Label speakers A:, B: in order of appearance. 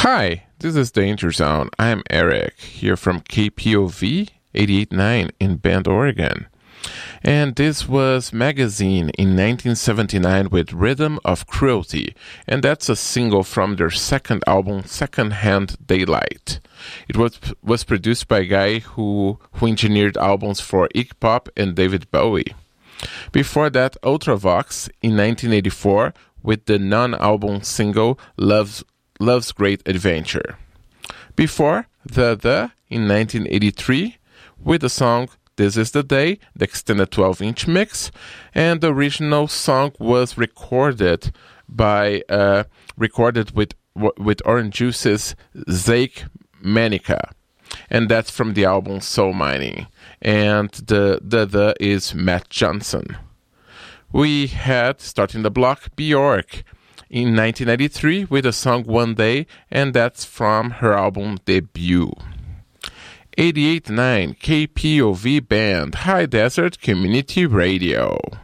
A: Hi, this is Danger Zone. I'm Eric, here from KPOV 88.9 in Bend, Oregon. And this was Magazine in 1979 with Rhythm of Cruelty, and that's a single from their second album, Secondhand Daylight. It was produced by a guy who engineered albums for Iggy Pop and David Bowie. Before that, Ultravox in 1984 with the non-album single Love's Great Adventure. Before, The in 1983 with the song This Is the Day, the extended 12-inch mix, and the original song was recorded with Orange Juice's Zake Manica, and that's from the album Soul Mining, and the is Matt Johnson. We had, starting the block, Bjork in 1993 with the song One Day, and that's from her album Debut. 88.9 KPOV Band, High Desert Community Radio.